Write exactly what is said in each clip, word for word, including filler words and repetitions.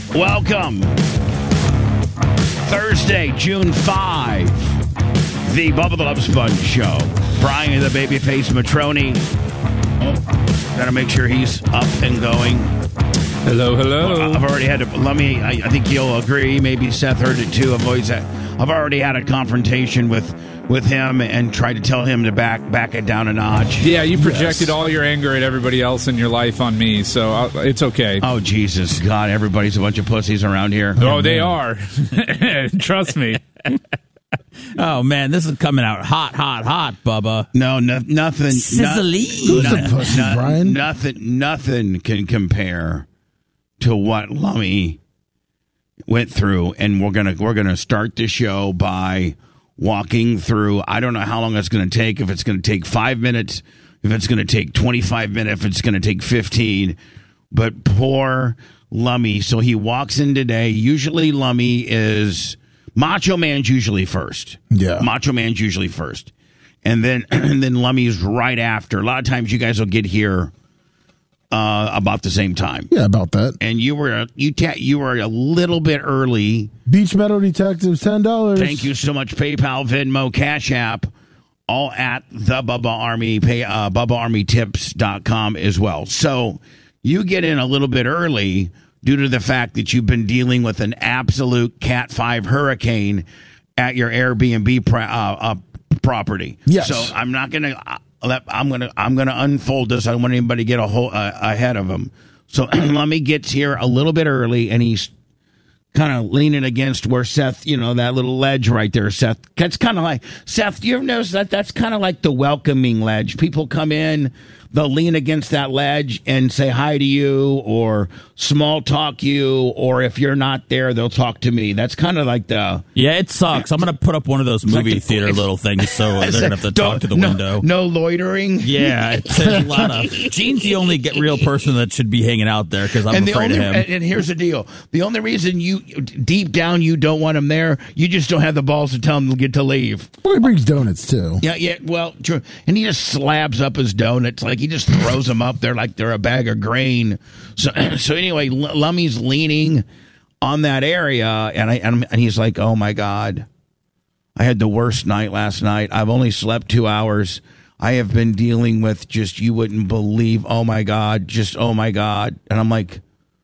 Welcome. Thursday, June fifth. The Bubba the Love Sponge Show. Brian the Babyface Matroni. Oh, gotta make sure he's up and going. Hello, hello. Well, I've already had to, let me, I, I think you'll agree, maybe Seth heard it too. I've always had, I've already had a confrontation with, with him and tried to tell him to back back it down a notch. Yeah, you projected yes. all your anger at everybody else in your life on me, so I'll, it's okay. Oh, Jesus, God, everybody's a bunch of pussies around here. Oh, oh they are. Trust me. Oh, man, this is coming out hot, hot, hot, Bubba. No, no nothing. Sizzling. No, Who's the pussy, no, Brian? Nothing, nothing can compare to what Lummy went through, and we're gonna we're gonna start the show by walking through. I don't know how long it's gonna take. If it's gonna take five minutes, if it's gonna take twenty-five minutes, if it's gonna take fifteen. But poor Lummy. So he walks in today. Usually, Lummy is Macho Man's usually first. Yeah, Macho Man's usually first, and then and then Lummy's right after. A lot of times, you guys will get here Uh, about the same time. Yeah, about that. And you were you ta- you were a little bit early. Beach Meadow Detectives, ten dollars. Thank you so much. PayPal, Venmo, Cash App, all at the Bubba Army, pay, uh, Bubba Army Tips dot com as well. So you get in a little bit early due to the fact that you've been dealing with an absolute Cat five hurricane at your Airbnb pra- uh, uh, property. Yes. So I'm not going to... Uh, I'm gonna I'm gonna unfold this. I don't want anybody to get a whole uh, ahead of him. So Lummy gets here a little bit early, and he's kind of leaning against where Seth, you know, that little ledge right there. Seth, that's kind of like Seth. You ever notice that? That's kind of like the welcoming ledge. People come in, they'll lean against that ledge and say hi to you, or small talk you, or if you're not there, they'll talk to me. That's kind of like the Yeah, it sucks. I'm going to put up one of those movie like the- theater little things so they're going to have to talk to the no, window. No loitering. Yeah, it says a lot of. Gene's the only get real person that should be hanging out there because I'm And the afraid only, of him. and, and here's the deal: the only reason you deep down you don't want him there, you just don't have the balls to tell him to get to leave. Well, he brings donuts too. Yeah, yeah. Well, true. And he just slabs up his donuts, like he just throws them up there like they're a bag of grain. So, so anyway, L- Lummy's leaning on that area, and I and, and he's like, "Oh my God, I had the worst night last night. I've only slept two hours. I have been dealing with just you wouldn't believe. Oh my God, just oh my God." And I'm like,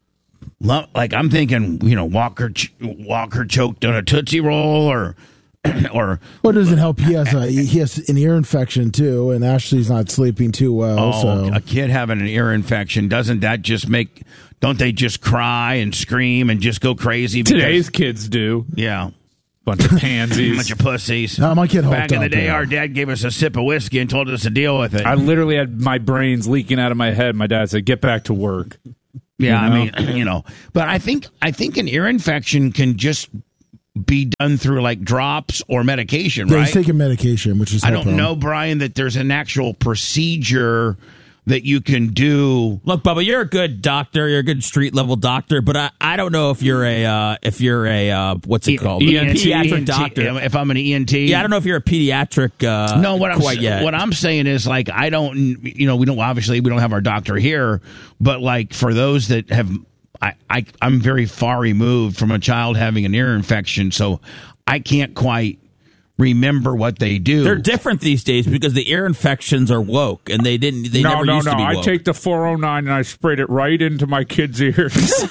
like I'm thinking, you know, Walker Walker choked on a Tootsie Roll, or or What doesn't help? He has a he has an ear infection too, and Ashley's not sleeping too well. oh, so a kid having an ear infection, doesn't that just make? Don't they just cry and scream and just go crazy? Because, Today's kids do. yeah, Bunch of pansies. bunch of pussies. No, my kid Back hulked in the up, day, yeah. our dad gave us a sip of whiskey and told us to deal with it. I literally had my brains leaking out of my head. My dad said, "Get back to work." yeah, you know? I mean, you know, but I think I think an ear infection can just be done through like drops or medication, yeah, right? he's taking medication, which is I no don't problem. know, Brian, that there's an actual procedure that you can do. Look, Bubba, you're a good doctor. You're a good street level doctor, but I, I don't know if you're a uh, if you're a uh, what's it E- called? E N T, pediatric E N T, doctor. If I'm an E N T, Yeah, I don't know if you're a pediatric. Uh, No, what I'm quite yet. what I'm saying is like I don't, you know, we don't obviously we don't have our doctor here, but like for those that have, I, I I'm very far removed from a child having an ear infection, so I can't quite remember what they do. They're different these days because the ear infections are woke, and they didn't. They no, never no, used no. to be I woke. take the four oh nine and I sprayed it right into my kids' ears.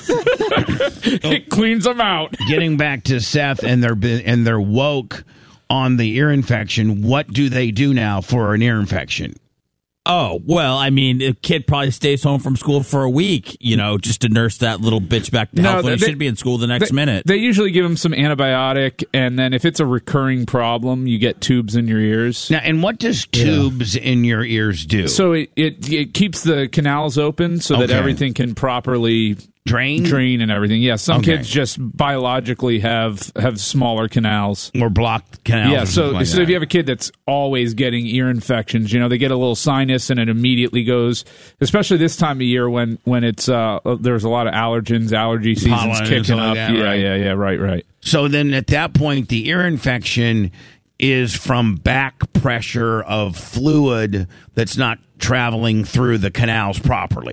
It cleans them out. Getting back to Seth and their and their woke on the ear infection. What do they do now for an ear infection? Oh, well, I mean, the kid probably stays home from school for a week, you know, just to nurse that little bitch back to No, health when they- he should be in school the next they, minute. They usually give them some antibiotic, and then if it's a recurring problem, you get tubes in your ears. Now, and what does tubes in your ears do? So it, it it keeps the canals open so that Okay. everything can properly drain, drain and everything. Yeah, some Okay. kids just biologically have have smaller canals. or blocked canals. Yeah, or so something like so that. if you have a kid that's always getting ear infections, you know, they get a little sinus and it immediately goes, especially this time of year when when it's uh there's a lot of allergens, allergy season's Pollen and kicking stuff like up. that, yeah, right. yeah, yeah, right, right. So then at that point, the ear infection is from back pressure of fluid that's not traveling through the canals properly.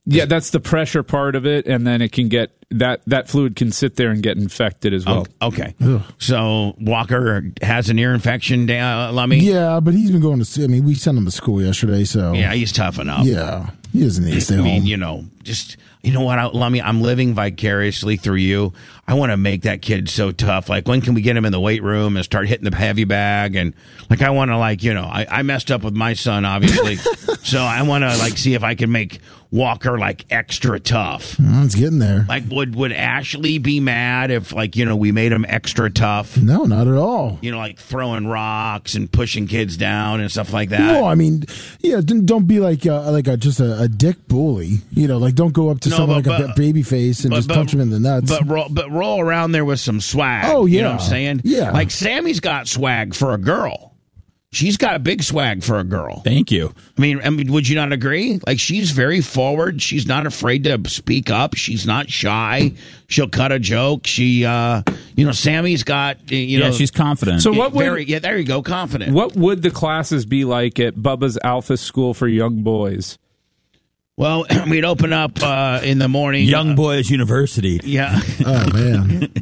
Yeah, that's the pressure part of it, and then it can get that that fluid can sit there and get infected as well. Oh, okay. Ugh. So Walker has an ear infection, uh, Lummy? Yeah, but he's been going to see. I mean, we sent him to school yesterday, so yeah, he's tough enough. Yeah, he doesn't need to stay I home. mean, you know, just you know what, I, Lummy, I'm living vicariously through you. I want to make that kid so tough. Like, when can we get him in the weight room and start hitting the heavy bag? And like, I want to, like, you know, I, I messed up with my son, obviously, so I want to like see if I can make Walker like extra tough. Oh, it's getting there. Like, would would Ashley be mad if, like, you know, we made him extra tough? No, not at all. You know, like throwing rocks and pushing kids down and stuff like that. No, I mean, yeah, don't don't be like uh, like a, just a, a dick bully. You know, like don't go up to No, someone but- like a but- baby face and but- just but- punch him in the nuts. But roll, but roll around there with some swag. Oh, You know yeah. what I'm saying? Yeah. Like, Sammy's got swag for a girl. She's got a big swag for a girl. Thank you. I mean, I mean, would you not agree? Like, she's very forward. She's not afraid to speak up. She's not shy. She'll cut a joke. She, uh, you know, Sammy's got, you know. Yeah, she's confident. So what would very, yeah, there you go, confident. what would the classes be like at Bubba's Alpha School for Young Boys? Well, we'd open up uh, in the morning. Young Boys University. Yeah. oh man,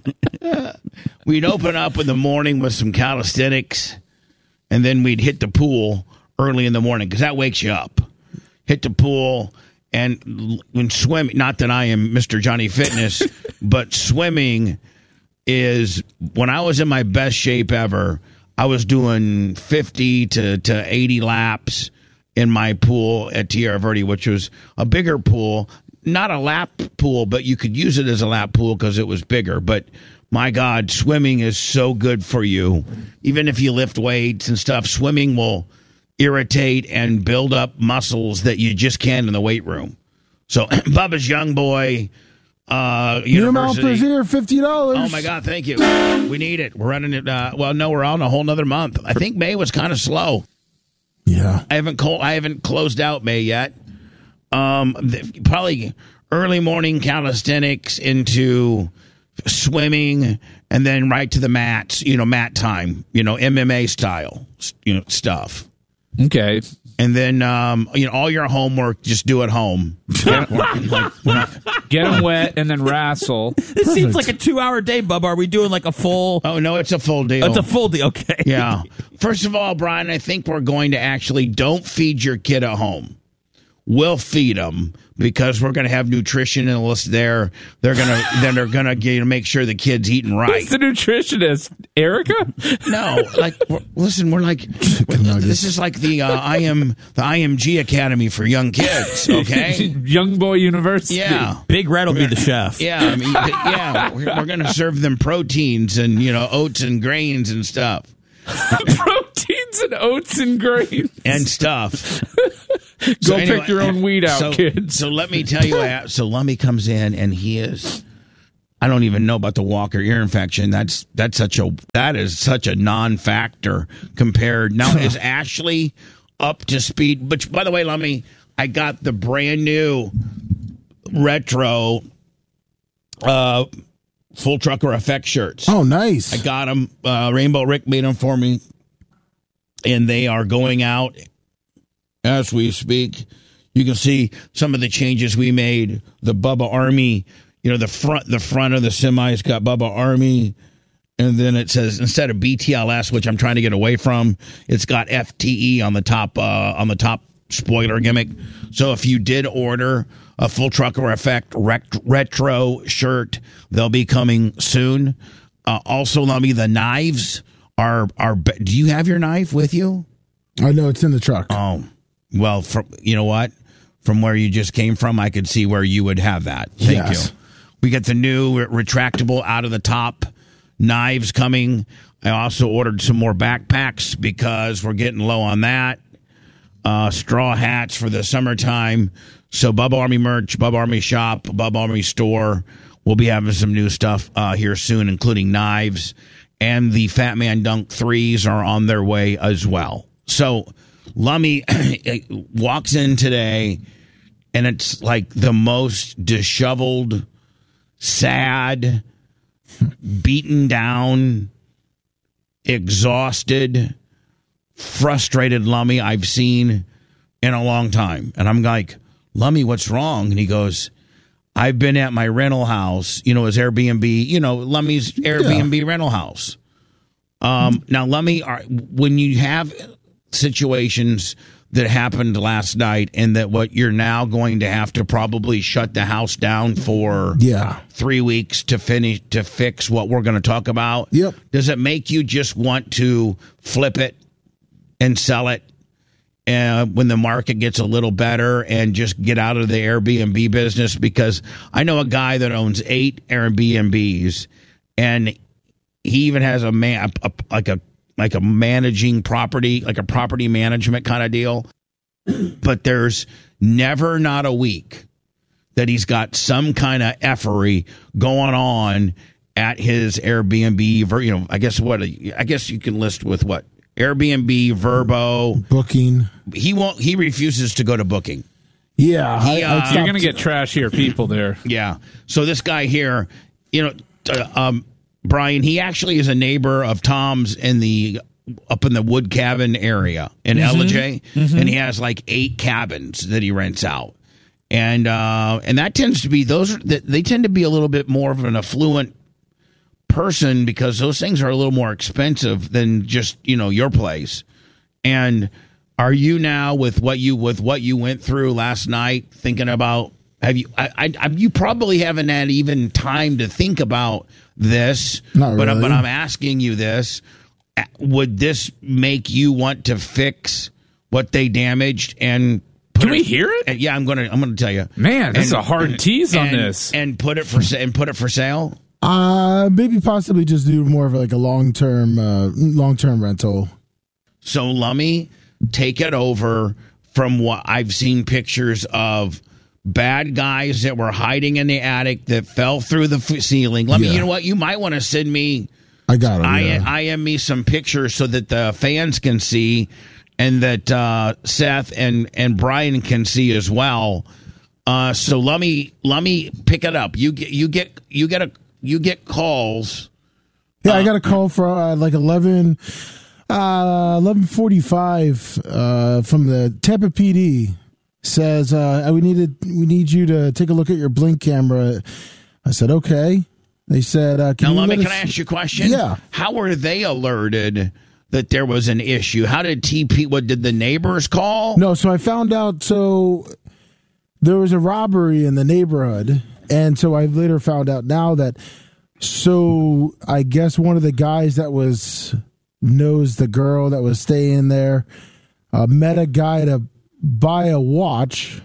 We'd open up in the morning with some calisthenics, and then we'd hit the pool early in the morning because that wakes you up. Hit the pool, and l- when swimming, not that I am Mister Johnny Fitness, but swimming is, when I was in my best shape ever, I was doing fifty to, to eighty laps in my pool at Tierra Verde, which was a bigger pool, not a lap pool, but you could use it as a lap pool because it was bigger. But my God, swimming is so good for you. Even if you lift weights and stuff, swimming will irritate and build up muscles that you just can't in the weight room. So Bubba's Young Boy uh, New Mount University. Brazier, fifty dollars. Oh my God, thank you. We need it. We're running it. Uh, well, no, we're on a whole nother month. I think May was kind of slow. Yeah, I haven't col- I haven't closed out May yet. Um, th- probably early morning calisthenics into swimming, and then right to the mats. You know, mat time. You know, M M A style. You know, stuff. Okay. And then, um, you know, all your homework, just do at home. Like, we're not- Get them wet and then wrestle. This seems like a two-hour day, Bubba. Are we doing like a full? oh no, it's a full deal. It's a full day. Okay. Yeah. First of all, Brian, I think we're going to actually don't feed your kid at home. We'll feed them because we're going to have nutritionists there. They're going to then they're going to make sure the kid's eating right. Who's the nutritionist? Erica? No, like we're, listen, we're like this is like the uh, I am the I M G Academy for young kids. Okay. Young Boy University. Yeah. Big Red will be the chef. Yeah, I mean, yeah, we're, we're going to serve them proteins and, you know, oats and grains and stuff. Proteins and oats and grains. And stuff. Go So pick anyway, your own weed out, so, kids. So let me tell you, uh, so Lummy comes in and he is, I don't even know about the Walker ear infection. That's that's such a that is such a non-factor compared. Now is Ashley up to speed? Which, by the way, Lummy, I got the brand new retro uh, full trucker effect shirts. Oh, nice. I got them. Uh, Rainbow Rick made them for me, and they are going out as we speak. You can see some of the changes we made. The Bubba Army, you know, the front the front of the semi's got Bubba Army, and then it says, instead of B T L S, which I'm trying to get away from, it's got F T E on the top uh, on the top spoiler gimmick. So if you did order a Full Trucker Effect rec- retro shirt, they'll be coming soon. Uh, also, let me the knives are are. Do you have your knife with you? I know it's in the truck. Oh, well, from, you know what? From where you just came from, I could see where you would have that. Thank Yes. you. We get the new re- retractable out of the top knives coming. I also ordered some more backpacks because we're getting low on that. Uh, straw hats for the summertime. So Bubba Army merch, Bubba Army shop, Bubba Army store. We'll be having some new stuff uh, here soon, including knives. And the Fat Man Dunk threes are on their way as well. So Lummy walks in today, and it's like the most disheveled, sad, beaten down, exhausted, frustrated Lummy I've seen in a long time. And I'm like, Lummy, what's wrong? And he goes, I've been at my rental house, you know, his Airbnb, you know, Lummy's Airbnb yeah. rental house. Um, now, Lummy, are, when you have situations that happened last night and that what you're now going to have to probably shut the house down for yeah. three weeks to finish, to fix what we're going to talk about. Yep. Does it make you just want to flip it and sell it uh, when the market gets a little better and just get out of the Airbnb business? Because I know a guy that owns eight Airbnbs, and he even has a man, a, a, like a like a managing property, like a property management kind of deal. But there's never not a week that he's got some kind of effery going on at his Airbnb. You know, I guess what I guess you can list with what Airbnb, Verbo, Booking. He won't. He refuses to go to Booking. Yeah, he, I, uh, you're going to get trashier people there. Yeah. So this guy here, you know, uh, um, Brian, he actually is a neighbor of Tom's in the up in the Wood Cabin area in mm-hmm. L J, mm-hmm. and he has like eight cabins that he rents out, and uh, and that tends to be those. They tend to be a little bit more of an affluent person because those things are a little more expensive than just, you know, your place. And are you now with what you with what you went through last night thinking about? Have you? I, I, you probably haven't had even time to think about this, Not but really. but I'm asking you this: would this make you want to fix what they damaged and? Put Can it, we hear it? Yeah, I'm gonna I'm gonna tell you. Man, this and, is a hard tease on and, this. And put it for sa- and put it for sale. Uh, maybe possibly just do more of like a long term, uh, long term rental. So Lummy, take it over from what I've seen pictures of. Bad guys that were hiding in the attic that fell through the f- ceiling. Let yeah. me, you know what? You might want to send me. I got it. I, yeah. I am me some pictures so that the fans can see, and that uh, Seth and and Brian can see as well. Uh, so Lummy, Lummy, pick it up. You get you get you get a you get calls. Yeah, uh, I got a call for uh, like eleven. Uh, eleven forty-five uh, from the Tampa P D. Says uh, we needed we need you to take a look at your Blink camera. I said okay. They said, uh, can now you let me let can us- I ask you a question? Yeah. How were they alerted that there was an issue? How did T P? What did the neighbors call? No, so I found out. So there was a robbery in the neighborhood, and so I later found out now that. So I guess one of the guys that was knows the girl that was staying there uh, met a guy to buy a watch,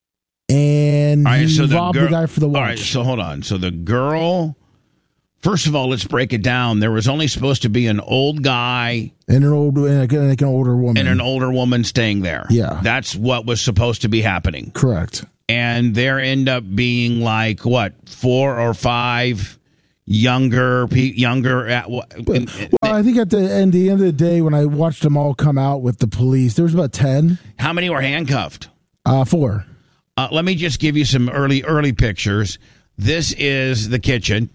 and All right, he so the robbed girl- the guy for the watch. All right, so hold on. So the girl, first of all, let's break it down. There was only supposed to be an old guy and an old, and like an older woman, and an older woman staying there. Yeah. That's what was supposed to be happening. correct. And there end up being like what four or five younger, pe- younger. At, Well, I think at the end, the end of the day, when I watched them all come out with the police, there was about ten, how many were handcuffed? uh, four. Uh, let me just give you some early early pictures. This is the kitchen,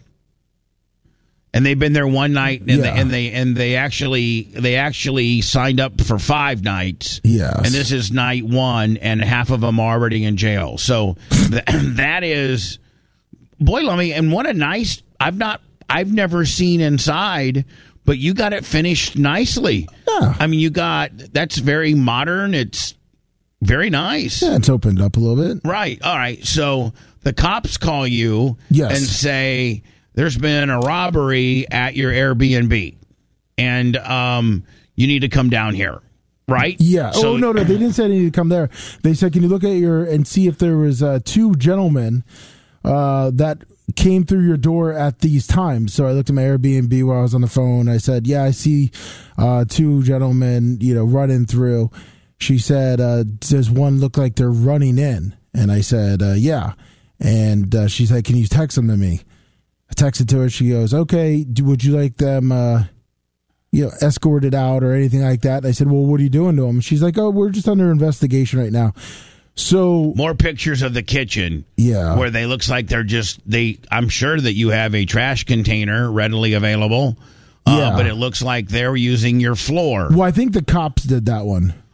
and they've been there one night, and, Yeah. they, and they and they actually they actually signed up for five nights. Yes. And this is night one, and half of them are already in jail. So th- that is, boy, Lummy, and what a nice. I've not, I've never seen inside, but you got it finished nicely. Yeah. I mean, you got that's very modern. It's very nice. Yeah, it's opened up a little bit. Right. All right. So the cops call you Yes. and say there's been a robbery at your Airbnb, and um, you need to come down here. Right? Yeah. So, oh no, no, they didn't say they need to come there. They said, "Can you look at your and see if there was uh, two gentlemen uh, that came through your door at these times?" So I looked at my Airbnb while I was on the phone. I said, "Yeah, I see uh, two gentlemen, you know, running through." She said, uh, "Does one look like they're running in?" And I said, uh, "Yeah." And uh, she said, "Can you text them to me?" I texted to her. She goes, "Okay. Do, would you like them?" Uh, you know, escorted out or anything like that. And I said, well, what are you doing to them? She's like, oh, we're just under investigation right now. So more pictures of the kitchen. Yeah. Where they looks like they're just they I'm sure that you have a trash container readily available. Uh, Yeah. but it looks like they're using your floor. Well, I think the cops did that one.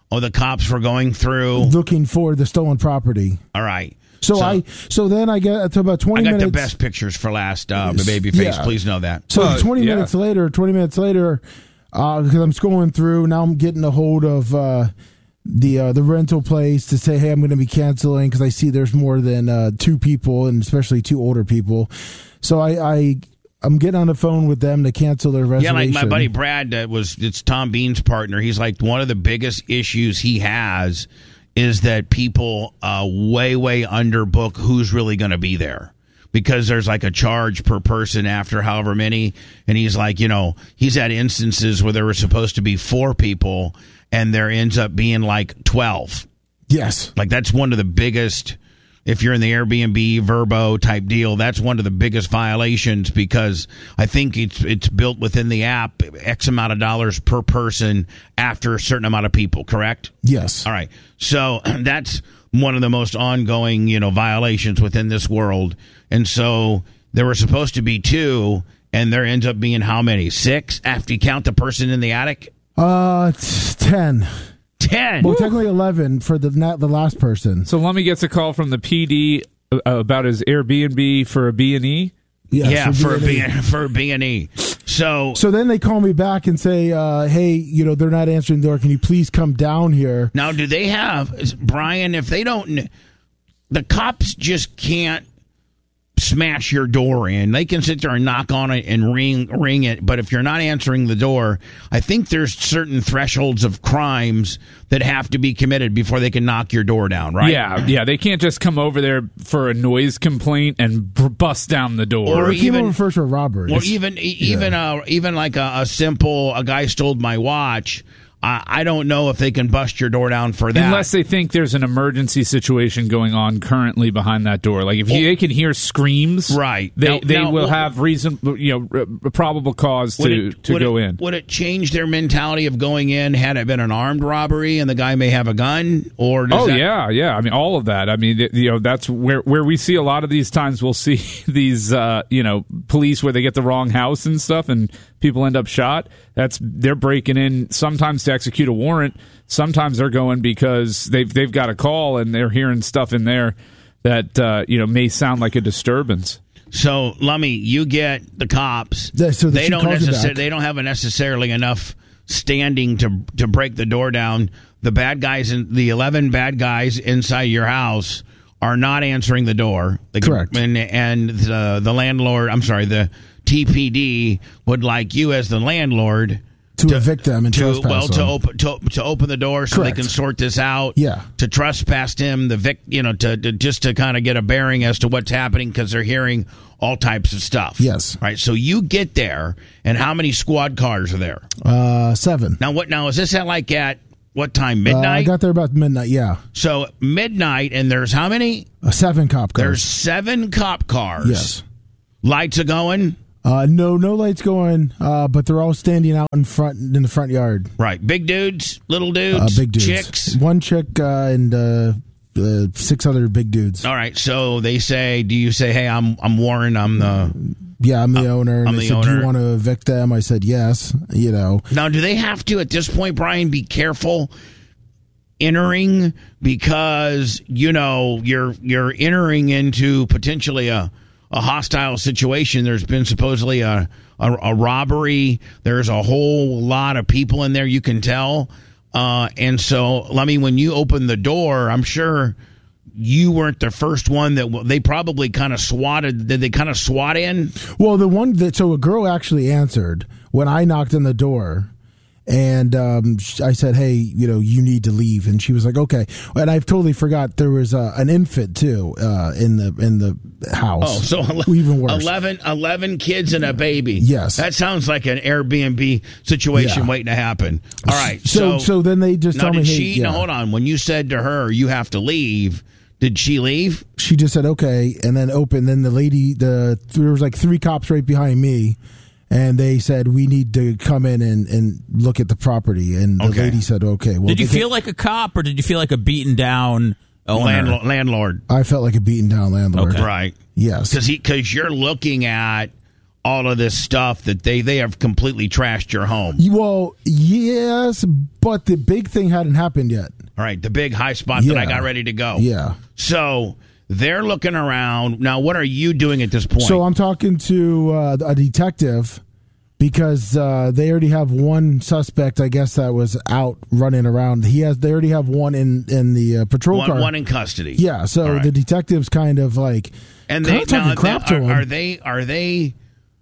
Oh, the cops were going through. looking for the stolen property. All right. So, so I, so then I get to about twenty I got minutes. the best pictures for last, uh, Babyface. Yeah. Please know that. So Uh, twenty yeah. minutes later, twenty minutes later, uh, because I'm scrolling through now, I'm getting a hold of uh, the uh, the rental place to say, hey, I'm going to be canceling because I see there's more than uh, two people, and especially two older people. So I, I I'm getting on the phone with them to cancel their reservation. Yeah, like my buddy Brad, that was it's Tom Bean's partner. He's like, one of the biggest issues he has is that people uh, way, way underbook who's really going to be there. Because there's like a charge per person after however many. And he's like, you know, he's had instances where there were supposed to be four people and there ends up being like twelve. Yes. Like that's one of the biggest, if you're in the Airbnb Verbo type deal, that's one of the biggest violations because I think it's it's built within the app, X amount of dollars per person after a certain amount of people, correct? Yes. All right. So that's one of the most ongoing, you know, violations within this world. And so there were supposed to be two, and there ends up being how many? Six after you count the person in the attic? Uh, it's ten. Ten. Well, technically eleven for the not the last person. So Lummy gets a call from the P D uh, about his Airbnb for a B and E. Yes, yeah, for a B and E. B for a B and E. So So then they call me back and say, uh, hey, you know, they're not answering the door. Can you please come down here? now, do they have Brian? If they don't, the cops just can't smash your door in. They can sit there and knock on it and ring ring it, but if you're not answering the door, I think there's certain thresholds of crimes that have to be committed before they can knock your door down, right? Yeah, yeah. They can't just come over there for a noise complaint and b- bust down the door. Or Or came even- over first for a robbery. Or even even uh, even like a, a simple a guy stole my watch. I, I don't know if they can bust your door down for that. Unless they think there's an emergency situation going on currently behind that door. Like if you, they can hear screams, Right. They Now- they now, will well- have reason, you know, a probable cause Would to it- to would go it- in. Would it change their mentality of going in had it been an armed robbery and the guy may have a gun? Or does Oh that, yeah, yeah. I mean, all of that. I mean, th- you know, that's where where we see a lot of these times. We'll see these, uh, you know, police where they get the wrong house and stuff, and people end up shot. That's they're breaking in sometimes to execute a warrant. Sometimes they're going because they've they've got a call and they're hearing stuff in there that uh, you know may sound like a disturbance. So, Lummy, you get the cops. Yeah, so that they she don't calls you necessarily back. they don't have a necessarily enough standing to to break the door down. The bad guys in the eleven bad guys inside your house are not answering the door. They can- Correct. And and the the landlord, I'm sorry, the T P D would like you as the landlord to, evict them and to trespass well to them. open to, to open the door so Correct. they can sort this out. Yeah. To trespass him, the vic, you know, to, to just to kind of get a bearing as to what's happening because they're hearing all types of stuff. Yes. Right. So you get there, and how many squad cars are there? Uh, seven. Now what? Now is this at like at what time? Uh, I Midnight. got there about midnight. Yeah, so midnight, and there's how many? uh, seven cop cars. There's seven cop cars. Yes. Lights are going. Uh, no, no lights going. Uh, but they're all standing out in front in the front yard. Right. Big dudes, little dudes, Uh, big dudes. chicks. One chick uh, and uh, uh, six other big dudes. All right. So they say, do you say, hey, I'm I'm Warren. I'm the. Yeah, I'm the owner. And I'm they the said, do owner. you want to evict them? I said yes. You know. Now, do they have to at this point, Brian, be careful entering because you know you're you're entering into potentially a, a hostile situation? There's been supposedly a, a a robbery. There's a whole lot of people in there. You can tell, uh, and so let me when you open the door, I'm sure you weren't the first one that they probably kind of swatted. Did they kind of swat in? Well, the one that so a girl actually answered when I knocked on the door. And um, sh- I said, hey, you know, you need to leave. And she was like, okay. And I've totally forgot there was uh, an infant, too, uh, in the in the house. Oh, so ele- even worse. eleven, eleven kids and a baby. Yes. That sounds like an Airbnb situation Yeah. waiting to happen. All right. So, So, so then they just now tell me, did hey, she, yeah. now hold on. When you said to her, you have to leave, did she leave? She just said, okay. And then open. Then the lady, the there was like three cops right behind me. And they said, we need to come in and, and look at the property. And the Okay. lady said, okay. Well, Did you they feel like a cop, or did you feel like a beaten down owner? Landlord. landlord. I felt like a beaten down landlord. Okay. Right. Yes. Because because you're looking at all of this stuff that they, they have completely trashed your home. Well, yes, but the big thing hadn't happened yet. All right, the big high spot Yeah. that I got ready to go. Yeah. So they're looking around. Now, what are you doing at this point? So I'm talking to uh, a detective because uh, they already have one suspect, I guess, that was out running around. He has. They already have one in in the uh, patrol one, car. one in custody. Yeah. So All right. the detective's kind of like And kinda they talking now, crap they- to him. are, are they are they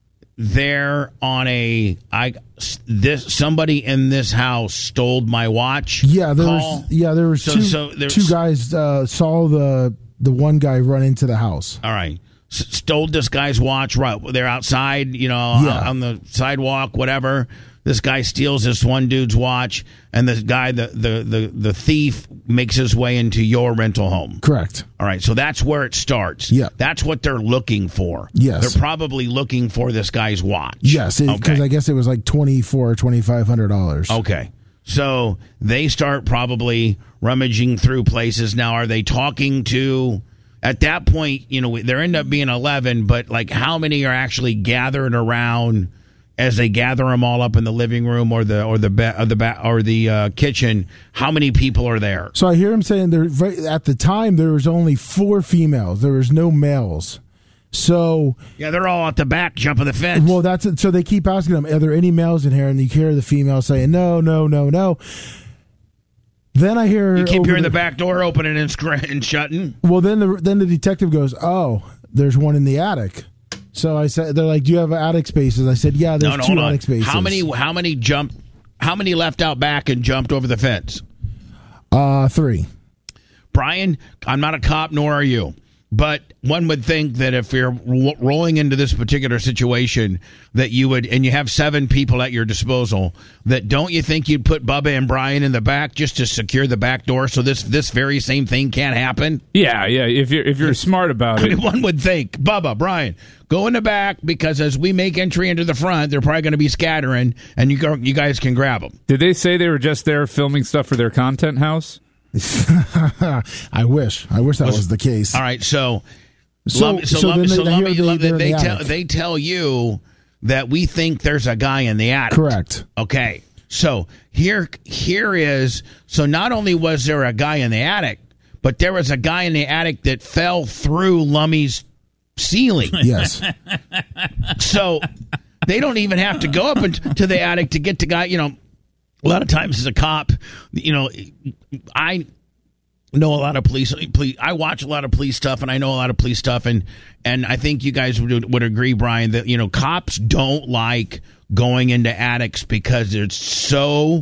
there on a I this somebody in this house stole my watch? Yeah, there call? was. Yeah, there was So- two. so there's- two guys uh, saw the the one guy run into the house. All right. S- stole this guy's watch. Right. They're outside, you know, Yeah. out on the sidewalk, whatever. This guy steals this one dude's watch, and this guy, the, the, the, the thief, makes his way into your rental home. Correct. All right. So that's where it starts. Yeah. That's what they're looking for. Yes. They're probably looking for this guy's watch. Yes, because Okay. I guess it was like twenty four or twenty five hundred dollars. Okay. So they start probably rummaging through places. Now, are they talking to, at that point, you know, there end up being eleven, but like how many are actually gathered around as they gather them all up in the living room or the, or the, ba- or the, ba- or the uh, kitchen? How many people are there? So I hear him saying there right, at the time there was only four females. There was no males. So Yeah, they're all at the back jumping the fence. well, that's it. So they keep asking them, "Are there any males in here?" And you hear the female saying, "No, no, no, no." Then I hear you keep over hearing the back door opening and, scr- and shutting. Well, then the then the detective goes, "Oh, there's one in the attic." So I said, "They're like, do you have attic spaces?" I said, "Yeah, there's No, no, two hold on. attic spaces." How many, how many jumped, how many left out back and jumped over the fence? Uh, three. Brian, I'm not a cop, nor are you. But one would think that if you're ro- rolling into this particular situation, that you would, and you have seven people at your disposal, that don't you think you'd put Bubba and Brian in the back just to secure the back door so this this very same thing can't happen? Yeah, yeah. If you're if you're smart about I it, mean, one would think, Bubba, Brian, go in the back because as we make entry into the front, they're probably going to be scattering, and you go, you guys can grab them. did they say they were just there filming stuff for their content house? I wish. I wish that was the case. All right, so So, Lum- so, so Lum- then they, so they, Lummy- hear they, Lum- they're in they the tell attic. they tell you that we think there's a guy in the attic. Correct. Okay. So here here is so not only was there a guy in the attic, but there was a guy in the attic that fell through Lummy's ceiling. Yes. So they don't even have to go up into the attic to get the guy, you know, a lot of times as a cop, you know, I know a lot of police, police. I watch a lot of police stuff, and I know a lot of police stuff, and and I think you guys would would agree, Brian, that you know cops don't like going into attics because it's so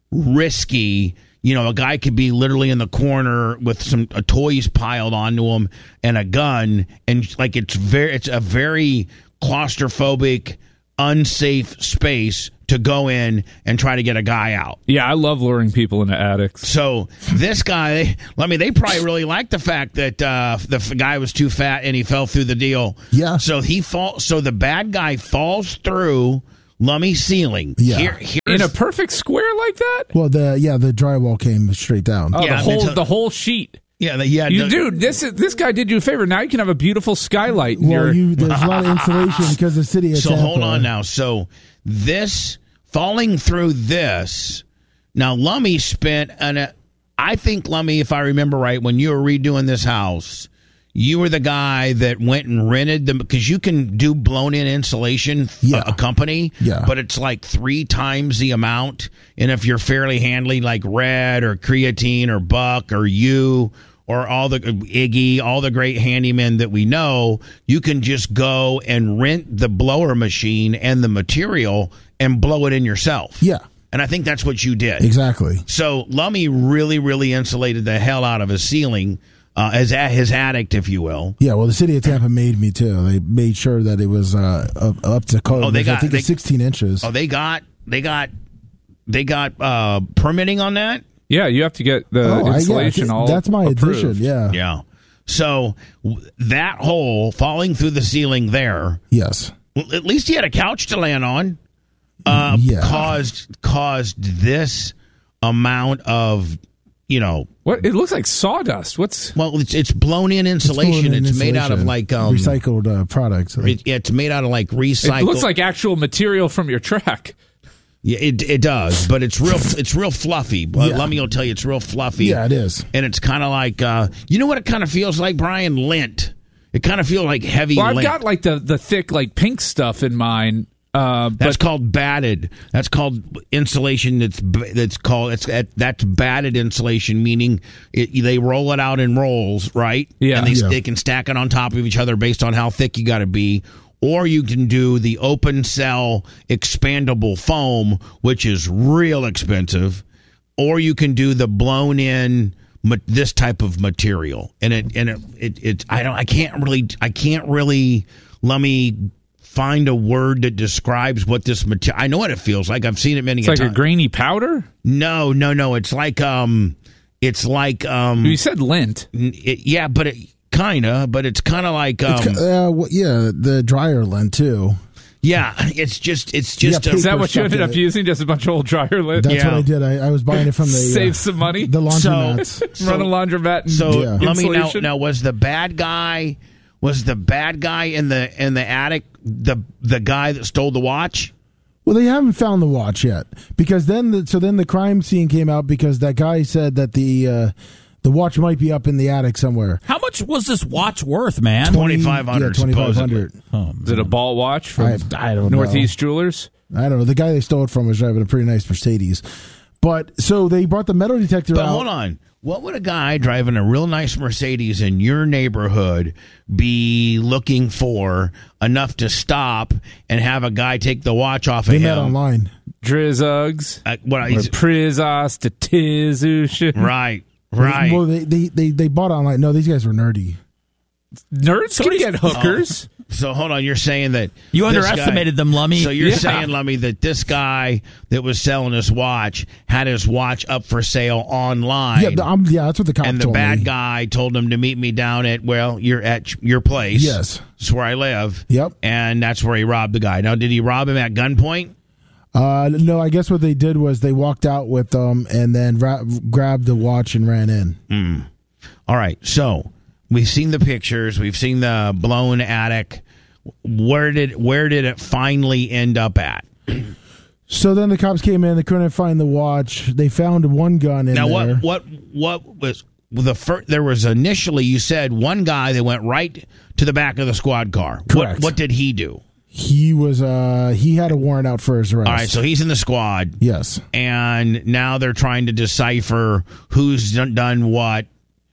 risky. You know, a guy could be literally in the corner with some uh, toys piled onto him and a gun, and like it's very, it's a very claustrophobic, unsafe space to go in and try to get a guy out. Yeah, I love luring people into attics. So this guy, I mean, they probably really liked the fact that uh, the f- guy was too fat and he fell through the deal. Yeah. So he fall. So the bad guy falls through Lummy's ceiling. Yeah. Here, here's, In a perfect square like that? Well, the yeah, the drywall came straight down. Oh, Yeah, the I mean, whole so- the whole sheet. yeah, the, yeah, You, the- dude, this is this guy did you a favor. Now you can have a beautiful skylight. In Well, your, you there's a lot of insulation because the city of So Tampa. hold on now. So this falling through this. Now Lummy spent an. Uh, I think Lummy, if I remember right, when you were redoing this house, you were the guy that went and rented them because you can do blown in insulation. Yeah. A, a company. Yeah. But it's like three times the amount. And if you're fairly handling like Red or Creatine or Buck or you. Or all the Iggy, all the great handymen that we know, you can just go and rent the blower machine and the material and blow it in yourself. Yeah. And I think that's what you did. Exactly. So Lummy really, really insulated the hell out of his ceiling, uh, as at his attic, if you will. Yeah, well, the city of Tampa made me too. They made sure that it was uh, up, up to code. Oh, they which got- I think they- it's sixteen inches. Oh, they got, they got, they got uh, permitting on that. yeah, you have to get the Oh, I- yeah, I insulation think all that's my approved. addition. Yeah. Yeah. So w- that hole falling through the ceiling there. Yes. Well, at least he had a couch to land on. Uh, Yeah. caused caused this amount of you know, What? It looks like sawdust. What's well, it's it's blown in insulation. It's, It's blown in made out of insulation. like um, recycled uh, products. it, it's made out of like recycled. It looks like actual material from your track. Yeah, it it does, but it's real. It's real fluffy. Well, Yeah. Let me go tell you, it's real fluffy. Yeah, it is. And it's kind of like, uh, you know what it kind of feels like, Brian? Lint. It kind of feels like heavy Well, I've lint. got like the, the thick, like pink stuff in mine. Uh, That's but called batted. That's called insulation. That's that's called it's that's batted insulation, meaning it, they roll it out in rolls, right? Yeah. and they, Yeah. they can stack it on top of each other based on how thick you got to be. Or you can do the open cell expandable foam, which is real expensive. Or you can do the blown in ma- this type of material, and it and it, it it I don't I can't really I can't really let me find a word that describes what this material. I know what it feels like. I've seen it many it's like a times. grainy powder. No, no, no. It's like um, it's like um, You said lint. it, yeah, but it kind of, but it's kind of like um, It's, uh, well, yeah, the dryer lint too. yeah. It's just it's just Yeah, a, Is that paper what you stuff ended in up it. using? Just a bunch of old dryer lint? That's Yeah. what I did. I, I was buying it from the Save uh, some money. the laundromats. Run a laundromat and So Yeah. let me know. insulation? Now, was the bad guy? Was the bad guy in the in the attic the the guy that stole the watch? Well, they haven't found the watch yet because then the, so then the crime scene came out because that guy said that the uh, the watch might be up in the attic somewhere. How much was this watch worth, man? Twenty-five hundred, Yeah, twenty-five supposedly. hundred. Oh, Is it a ball watch from I, I don't Northeast Jewelers? know. I don't know. The guy they stole it from was driving a pretty nice Mercedes. But so they brought the metal detector But out. hold on. What would a guy driving a real nice Mercedes in your neighborhood be looking for enough to stop and have a guy take the watch off of They met him? online. Drizugs. Uh, what, Or he's- Prizos to Tizu. right, right. Well, they, they, they, they bought online. No, these guys were nerdy. Nerds So can he's- get hookers. So hold on, you're saying that You this underestimated guy- them, Lummy. So you're Yeah. saying, Lummy, that this guy that was selling his watch had his watch up for sale online. Yeah, the, um, yeah, that's what the cops and the told bad me. guy told him to meet me down at well, you're at your place. Yes. It's where I live. Yep. And that's where he robbed the guy. Now, did he rob him at gunpoint? Uh, no, I guess what they did was they walked out with them and then ra- grabbed the watch and ran in. All right. So we've seen the pictures. We've seen the blown attic. Where did where did it finally end up at? So then the cops came in. They couldn't find the watch. They found one gun in Now, there. what what what was the first? There was initially you said one guy that went right to the back of the squad car. Correct. What what did he do? He was. Uh, he had a warrant out for his arrest. All right. So he's in the squad. yes. And now they're trying to decipher who's done, done what,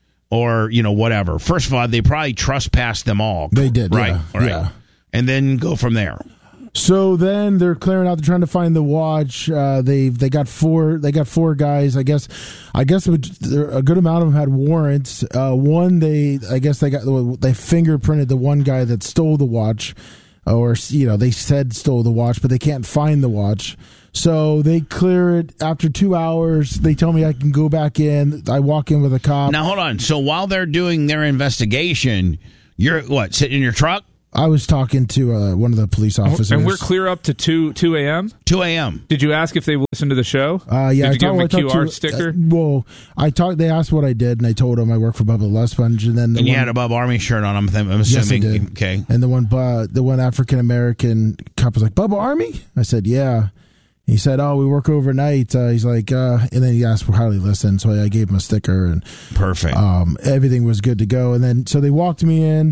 or you know whatever. First of all, they probably trespassed them all. They did, right? yeah, Right. yeah. And then go from there. So then they're clearing out. They're trying to find the watch. Uh, they they got four. They got four guys. I guess. I guess a good amount of them had warrants. Uh, one they. I guess they got. They fingerprinted the one guy that stole the watch, or you know they said stole the watch, but they can't find the watch. So they clear it after two hours. They tell me I can go back in. I walk in with a cop. Now hold on. So while they're doing their investigation, you're what sitting in your truck? I was talking to uh, one of the police officers, And we're clear up to two two a.m.? two a.m. Did you ask if they listened to the show? Uh, yeah, Did I you give them a talked- I Q talked R to- sticker? Uh, well, I talked. They asked what I did, and I told them I work for Bubba the Sponge. And then the And you one, had a Bub Army shirt on. I'm, I'm yes, I assuming. did. Okay. And the one, uh, the one African American cop was like, "Bubba Army." I said, "Yeah." He said, "Oh, we work overnight." Uh, he's like, uh, and then he asked for how he listened, so I gave him a sticker, and Perfect. um, everything was good to go. And then so they walked me in.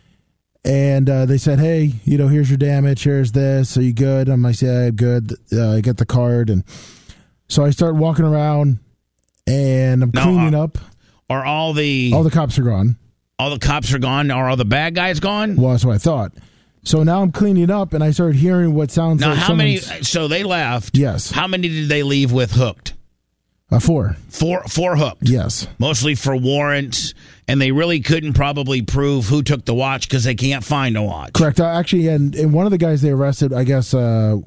And uh, they said, "Hey, you know, here's your damage. Here's this. Are you good?" I'm like, "Yeah, good." Uh, I get the card, and so I start walking around, and I'm Now, cleaning uh, up. Are all the All the cops are gone. all the cops are gone? Are all the bad guys gone? Well, that's what I thought. So now I'm cleaning up, and I started hearing what sounds Now, like how many? someone's- So they left. Yes, How many did they leave with hooked? uh, four. Four. Four hooked. Yes, Mostly for warrants, and they really couldn't probably prove who took the watch because they can't find a watch. correct. Uh, actually, and, and one of the guys they arrested, I guess, uh,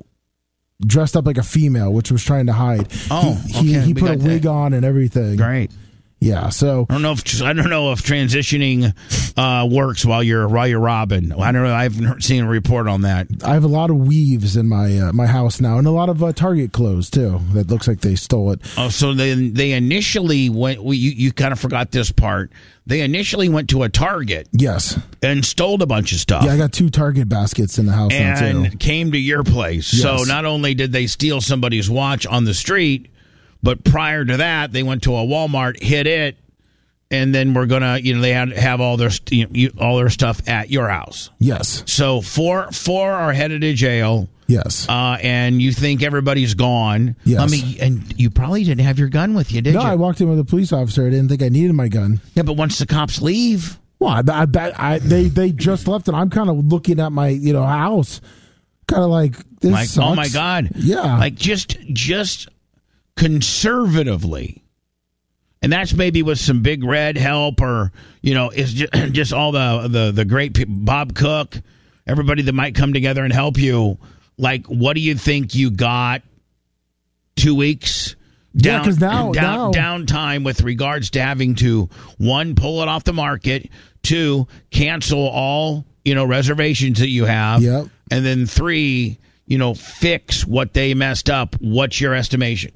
dressed up like a female, which was trying to hide. Oh, he he, okay, he we put a got that. wig on and everything. Great. Yeah, so I don't know if I don't know if transitioning uh, works while you're while you're robbing. I don't know. I haven't seen a report on that. I have a lot of weaves in my uh, my house now, and a lot of uh, Target clothes too. That looks like they stole it. Oh, so they they initially went. Well, you you kind of forgot this part. They initially went to a Target. Yes, and stole a bunch of stuff. Yeah, I got two Target baskets in the house now too. And came to your place. Yes. So not only did they steal somebody's watch on the street, but prior to that, they went to a Walmart, hit it, and then we're gonna, you know, they had have all their you know, you, all their stuff at your house. Yes. So four four are headed to jail. Yes. Uh, and you think everybody's gone. Yes. I mean, and you probably didn't have your gun with you, did no, you? I walked in with a police officer. I didn't think I needed my gun. Yeah, but once the cops leave. Well, I, I, I, they they just left, and I'm kind of looking at my you know house, kind of like this Like, sucks. oh my God. Yeah. Like just just conservatively. And that's maybe with some Big Red help, or you know, it's just, just all the, the the great people, Bob Cook, everybody that might come together and help you. Like, what do you think you got? Two weeks down, Yeah, 'cause now- down now- downtime with regards to having to one, pull it off the market, two, cancel all you know reservations that you have, Yep. and then three, you know, fix what they messed up. What's your estimation?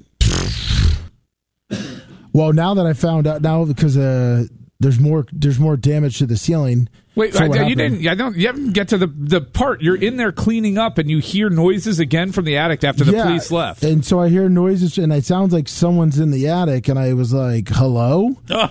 Well, now that I found out now because uh, there's more there's more damage to the ceiling. Wait, for what I, you happened. didn't. I don't. You haven't get to the the part. You're in there cleaning up, and you hear noises again from the attic after the Yeah, police left. And so I hear noises, and it sounds like someone's in the attic, and I was like, "Hello." And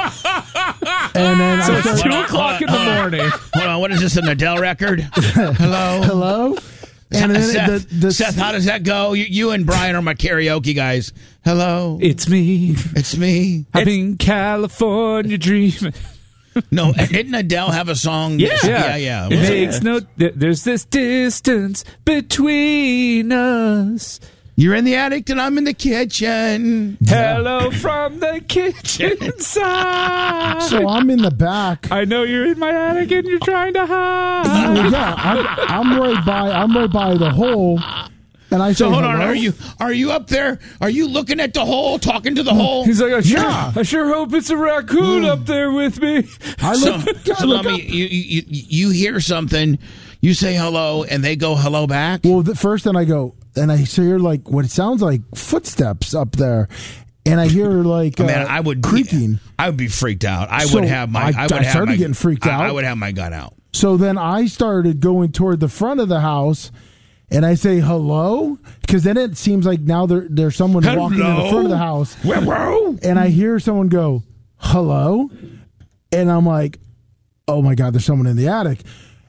then So I it's started, two o'clock in the morning. Hold on, what is this, an Adele record? Hello? "Hello." And then Seth, the, the, Seth, how does that go? You, you and Brian are my karaoke guys. Hello? It's me. It's me. I'm in California dreaming. No, didn't Adele have a song? Yeah, yeah, yeah. It Was makes it? no. th- There's this distance between us. You're in the attic and I'm in the kitchen. Hello from the kitchen side. so I'm in the back. I know you're in my attic and you're trying to hide. Well, yeah, I'm, I'm right by. I'm right by the hole, and I say, So hold on, "Hello?" are you are you up there? Are you looking at the hole, talking to the hole? He's like, I sure, Yeah. I sure hope it's a raccoon up there with me. I So, look. so look let up. me, you, you you hear something, you say hello, and they go hello back. Well, the first then I go, and I hear like what it sounds like footsteps up there, and I hear like uh, Man, I would be- creaking. I would be freaked out. I So, would have my. I- I, would I have started my, getting freaked I- out. I would have my gun out. So then I started going toward the front of the house, and I say hello, because then it seems like now there there's someone walking in the Hello? front of the house, Hello? and I hear someone go hello, and I'm like, oh my god, there's someone in the attic.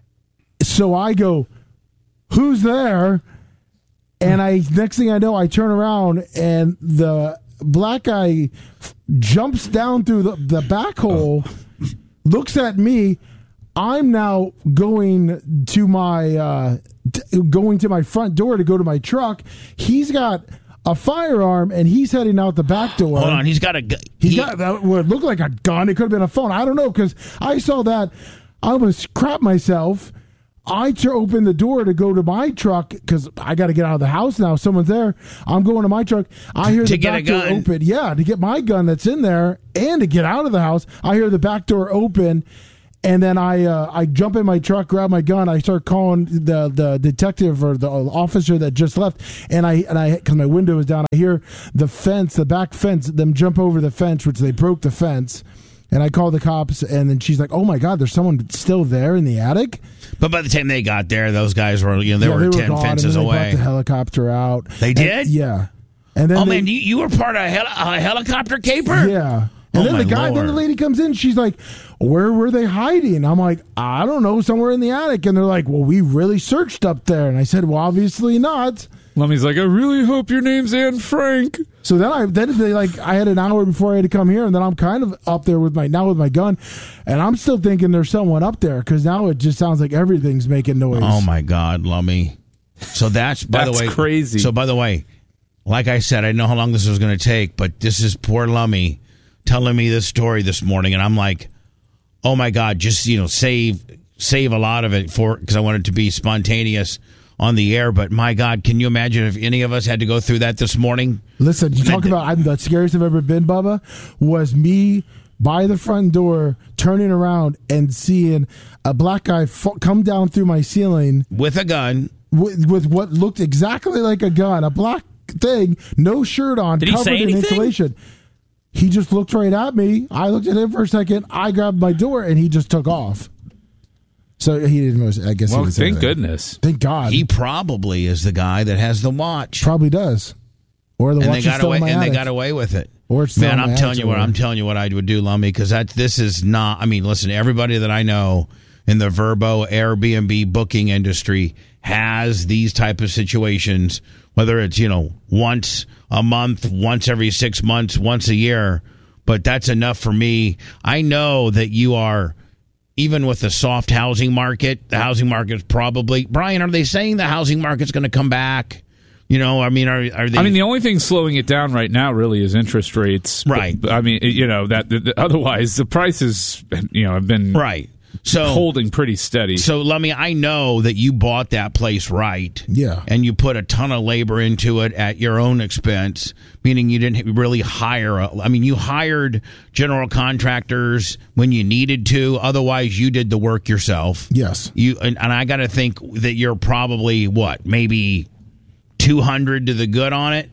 So I go, who's there? And I next thing I know, I turn around and the black guy f- jumps down through the, the back hole, looks at me. I'm now going to my uh, t- going to my front door to go to my truck. He's got a firearm and he's heading out the back door. Hold on, he's got a. gu- He he- got that would look like a gun. It could have been a phone. I don't know because I saw that. I almost crap myself. I t- opened the door to go to my truck because I got to get out of the house now. Someone's there. I'm going to my truck. I hear To the get back a door gun. open. Yeah, to get my gun that's in there and to get out of the house. I hear the back door open. And then I uh, I jump in my truck, grab my gun. I start calling the, the detective or the officer that just left. And I and I because my window is down, I hear the fence, the back fence, them jump over the fence, which they broke the fence. And I call the cops, and then she's like, "Oh my God, there's someone still there in the attic." But by the time they got there, those guys were you know they Yeah, were they ten gone, fences and then they away. brought the helicopter out. They And- did? yeah. And then Oh they, man, you, you were part of a, heli- a helicopter caper. yeah. And Oh, then my the guy, then the Lord. lady comes in. She's like, "Where were they hiding?" I'm like, "I don't know, somewhere in the attic." And they're like, "Well, we really searched up there." And I said, "Well, obviously not." Lemmy's like, I really hope your name's Anne Frank. So then I then they like I had an hour before I had to come here, and then I'm kind of up there with my now with my gun, and I'm still thinking there's someone up there because now it just sounds like everything's making noise. Oh my God, Lummy. So that's by That's the way crazy. So by the way, like I said, I didn't know how long this was going to take, but this is poor Lummy telling me this story this morning, and I'm like, oh my God, just you know save save a lot of it for because I want it to be spontaneous. on the air, but my God, can you imagine if any of us had to go through that this morning? Listen, you talk about I'm the scariest I've ever been, Bubba, was me by the front door, turning around and seeing a black guy f- come down through my ceiling with a gun, with, with what looked exactly like a gun, a black thing, no shirt on, Did he covered say in anything? insulation. He just looked right at me. I looked at him for a second. I grabbed my door, and he just took off. So he didn't. I guess. Well, he didn't say thank anything. goodness. Thank God. he probably is the guy that has the watch, probably does, or the and watch they is got still away. in my And attic. they got away with it. Or it's still Man, in my I'm telling attic you what somewhere. I'm telling you what I would do, Lummy, because that this is not. I mean, listen, everybody that I know in the Vrbo Airbnb booking industry has these type of situations. Whether it's you know once a month, once every six months, once a year, but that's enough for me. I know that you are. Even with the soft housing market, the housing market's probably Brian. Are they saying the housing market's going to come back? You know, I mean, are are they? I mean, the only thing slowing it down right now really is interest rates. Right. But, I mean, you know that, that otherwise the prices, you know, have been right. So holding pretty steady. So, Lummy, I know that you bought that place right. Yeah. And you put a ton of labor into it at your own expense, meaning you didn't really hire. A, I mean, you hired general contractors when you needed to. Otherwise, you did the work yourself. Yes. You and, and I got to think that you're probably, what, maybe two hundred to the good on it?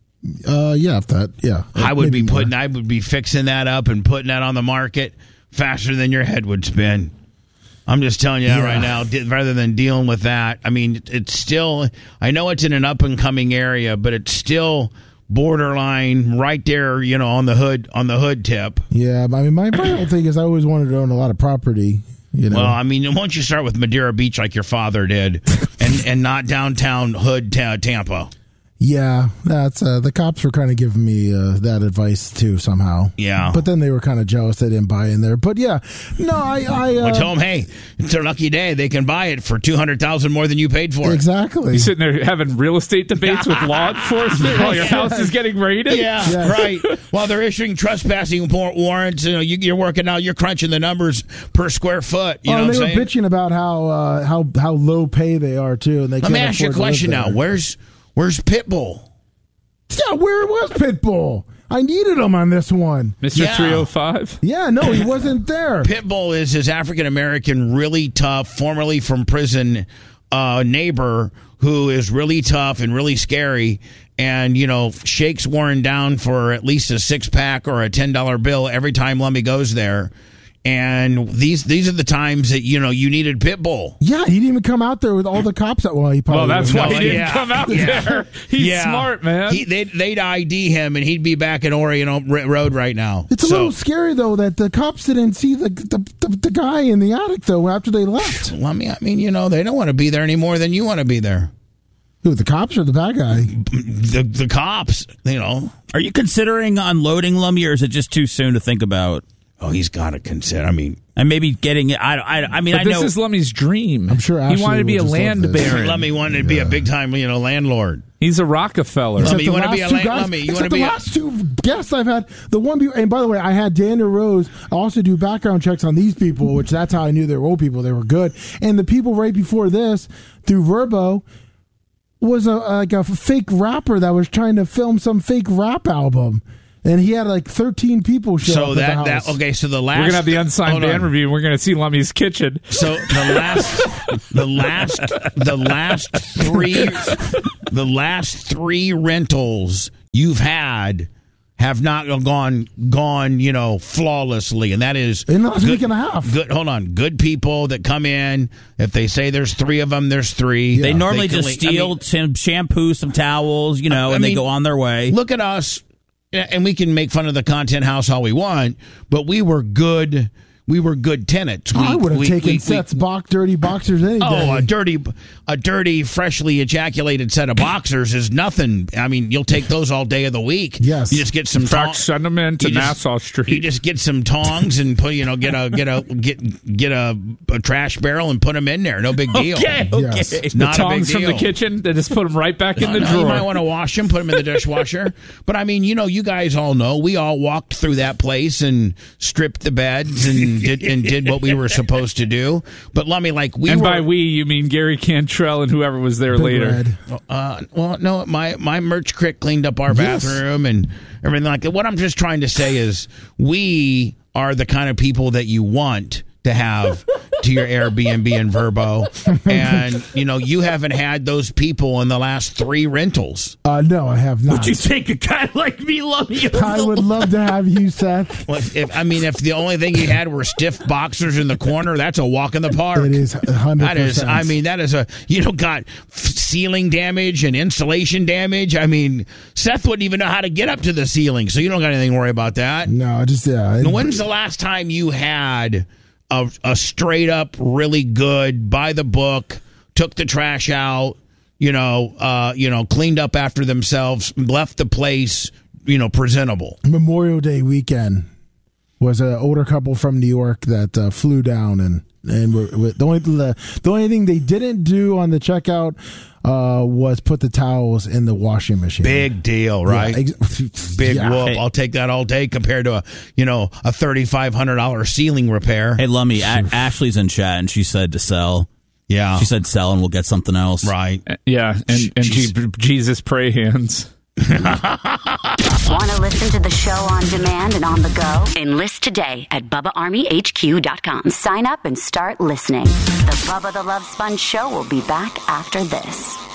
Uh, yeah, if that, yeah. I would Maybe be putting, more. I would be fixing that up and putting that on the market faster than your head would spin. I'm just telling you that Yeah. right now. di- Rather than dealing with that, I mean, it's still. I know it's in an up and coming area, but it's still borderline, right there. You know, on the hood, on the hood tip. Yeah, but I mean, my, my whole thing is I always wanted to own a lot of property. You know, Well, I mean, once you start with Madeira Beach like your father did, and and not downtown hood ta- Tampa. yeah, that's uh, the cops were kind of giving me uh, that advice too somehow. Yeah. but then they were kind of jealous they didn't buy in there. But yeah, no, I, I uh, I tell them, hey, it's their lucky day. They can buy it for two hundred thousand more than you paid for it. exactly. You sitting there having real estate debates with law enforcement while your house is getting raided? Yeah, Yes. right. While they're issuing trespassing war- warrants, you know, you, you're working out, you're crunching the numbers per square foot. You oh, know and what they I'm were saying? bitching about how uh, how how low pay they are too, and they Let can't me ask you a afford to live question now. there. Where's Where's Pitbull? Yeah, where was Pitbull? I needed him on this one. Mister Yeah. three oh five? Yeah, no, he wasn't there. Pitbull is his African American, really tough, formerly from prison uh, neighbor who is really tough and really scary. And, you know, shakes Warren down for at least a six pack or a ten dollar bill every time Lummy goes there. And these these are the times that, you know, you needed Pitbull. Yeah, he didn't even come out there with all the cops. That, well, he probably. Well, that's would've- why he No, didn't yeah. come out Yeah. there. He's Yeah. smart, man. He, they'd, they'd I D him, and he'd be back in Orion Road right now. It's a So- little scary though that the cops didn't see the the, the the guy in the attic though after they left. Well, I mean, I mean, you know, they don't want to be there any more than you want to be there. Who, the cops or the bad guy? The the cops, you know. Are you considering unloading Lummy, or is it just too soon to think about? Oh, he's got to consider. I mean, And maybe getting it. I, I, I mean, but I this know. is Lummy's dream. I'm sure he Ashley wanted to be a would just love land this. baron. Lummy wanted to be a big time, you know, landlord. He's a Rockefeller. Lummy, you the wanna be last a two la- guys- Lummy, you except wanna the be a- last two guests I've had. The one, be- and by the way, I had Daniel Rose. I also do background checks on these people, which that's how I knew they were old people. They were good. And the people right before this, through Vrbo, was a like a fake rapper that was trying to film some fake rap album, and he had like thirteen people show So up at that the that house. okay. So the last We're gonna have the unsigned hold on. band review. And we're gonna see Lummy's kitchen. So the last, the last, the last three, the last three rentals you've had have not gone gone, you know, flawlessly, and that is In the last good- week and a half. Good, hold on, good people that come in. If they say there's three of them, there's three. they normally can just le- I steal mean, some shampoo, some towels, you know, I and they mean, go on their way. Look at us, and we can make fun of the content house all we want, but we were good. We were good tenants. We, I would have we- taken we- we- Seth's box, dirty boxers any day. Oh, a dirty, a dirty, freshly ejaculated set of boxers is nothing. I mean, you'll take those all day of the week. Yes. you just get some. In fact, tong- send them in to you just- Nassau Street. You just get some tongs and put, you know, get a get a get get a, a trash barrel and put them in there. No big deal. Okay, okay. Yes. It's the not a big tongs from the deal. kitchen. They just put them right back in the No, drawer. you might want to wash them, put them in the dishwasher. But I mean, you know, you guys all know we all walked through that place and stripped the beds and and did and did what we were supposed to do. But let me like we and were, by we you mean Gary Cantrell and whoever was there Big later. Red. Uh, well, no, my my merch crick cleaned up our Yes. bathroom and everything like that. What I'm just trying to say is we are the kind of people that you want to have to your Airbnb and Verbo. And, you know, you haven't had those people in the last three rentals. Uh, no, I have not. Would you take a guy like me, Lummy? I would love to have you, Seth. Well, if, if I mean, if the only thing you had were stiff boxers in the corner, that's a walk in the park. It is one hundred percent. That is, I mean, that is a, you know, got f- ceiling damage and insulation damage. I mean, Seth wouldn't even know how to get up to the ceiling, so you don't got anything to worry about that. No, just, yeah. It, When's the last time you had a, a straight up, really good, by the book, took the trash out, you know, uh, you know, cleaned up after themselves, left the place, you know, presentable? Memorial Day weekend was an older couple from New York that uh, flew down and and were, were, the only the, the only thing they didn't do on the checkout uh, was put the towels in the washing machine. Big deal, right? Yeah, ex- Big yeah. whoop. Hey. I'll take that all day compared to a, you know, a thirty-five hundred dollars ceiling repair. Hey, Lummy, a- Ashley's in chat, and she said to sell. Yeah. She said sell, and we'll get something else. Right. Yeah, and, and G- Jesus pray hands. Want to listen to the show on demand and on the go? Enlist today at Bubba Army H Q dot com. Sign up and start listening. The Bubba the Love Sponge Show will be back after this.